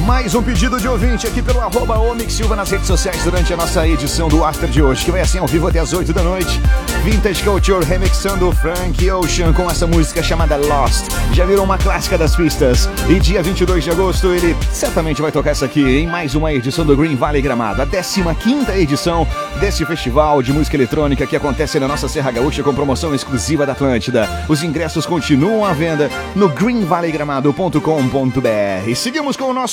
Mais um pedido de ouvinte aqui pelo @omixsilva nas redes sociais durante a nossa edição do After de hoje, que vai assim ao vivo até as 8 da noite. Vintage Culture remixando Frank Ocean com essa música chamada Lost. Já virou uma clássica das pistas. E dia 22 de agosto ele certamente vai tocar essa aqui em mais uma edição do Green Valley Gramado. A 15ª edição desse festival de música eletrônica que acontece na nossa Serra Gaúcha com promoção exclusiva da Atlântida. Os ingressos continuam à venda no greenvalleygramado.com.br. Seguimos com o nosso